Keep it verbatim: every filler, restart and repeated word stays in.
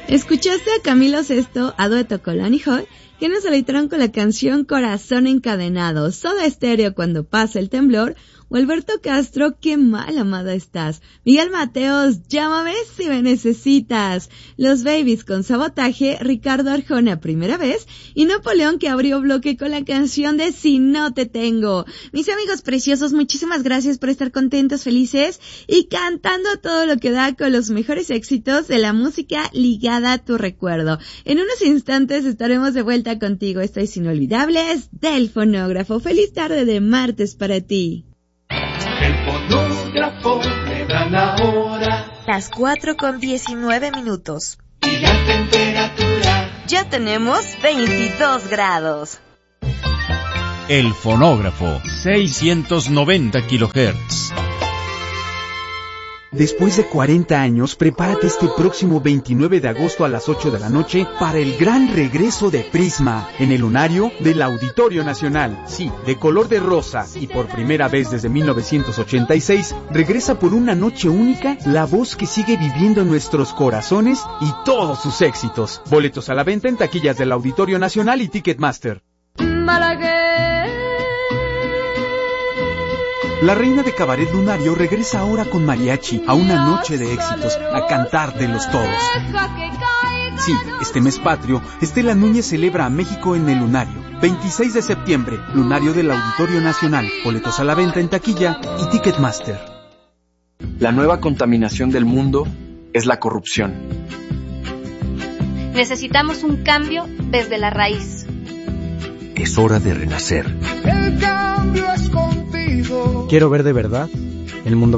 Escuchaste a Camilo Sesto a dueto con Lani Hoy, que nos deleitaron con la canción Corazón Encadenado, Soda Stereo Cuando Pasa el Temblor, o Alberto Castro, Qué Mal Amada Estás, Miguel Mateos, Llámame si me necesitas, Los Babies con Sabotaje, Ricardo Arjona, Primera Vez, y Napoleón, que abrió bloque con la canción de Si No Te Tengo. Mis amigos preciosos, muchísimas gracias por estar contentos, felices y cantando todo lo que da con los mejores éxitos de la música ligada a tu recuerdo. En unos instantes estaremos de vuelta contigo. Esto es Inolvidables del Fonógrafo. Feliz tarde de martes para ti. El fonógrafo le da la hora. Las cuatro con diecinueve minutos. Y la temperatura. Ya tenemos veintidós grados. El fonógrafo, seiscientos noventa kilohertz. Después de cuarenta años, prepárate este próximo veintinueve de agosto a las ocho de la noche para el gran regreso de Prisma en el lunario del Auditorio Nacional. Sí, de color de rosa y por primera vez desde mil novecientos ochenta y seis, regresa por una noche única la voz que sigue viviendo en nuestros corazones y todos sus éxitos. Boletos a la venta en taquillas del Auditorio Nacional y Ticketmaster. Malagueña. La reina de cabaret lunario regresa ahora con mariachi a una noche de éxitos, a cantártelos todos. Sí, este mes patrio, Estela Núñez celebra a México en el lunario. veintiséis de septiembre, lunario del Auditorio Nacional. Boletos a la venta en taquilla y Ticketmaster. La nueva contaminación del mundo es la corrupción. Necesitamos un cambio desde la raíz. Es hora de renacer. El cambio es contigo. Quiero ver de verdad el mundo